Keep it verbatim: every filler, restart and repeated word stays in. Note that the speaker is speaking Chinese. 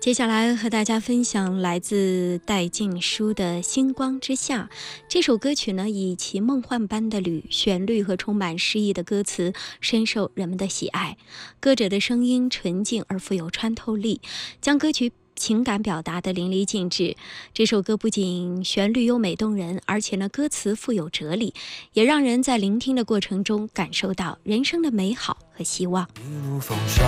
接下来和大家分享来自戴静书的《星光之下》这首歌曲呢，以其梦幻般的律旋律和充满诗意的歌词深受人们的喜爱。歌者的声音纯净而富有穿透力，将歌曲情感表达得淋漓尽致。这首歌不仅旋律优美动人，而且呢歌词富有哲理，也让人在聆听的过程中感受到人生的美好和希望。